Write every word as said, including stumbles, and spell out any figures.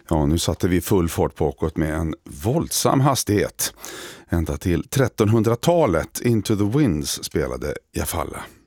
Ja, nu satte vi full fart bakåt med en våldsam hastighet. Ända till trettonhundratalet Into the Winds spelade Jafalla.